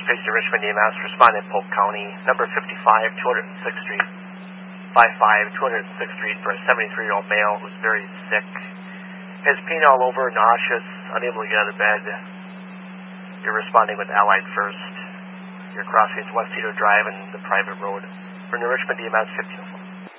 facing Richmond EMS, responding in Polk County, number 55, 206th Street. 55, 206th Street for a 73-year-old male who's very sick. Has pain all over, nauseous, unable to get out of bed. You're responding with Allied First. You're crossing West Cedar Drive and the private road. For New Richmond EMS 1504.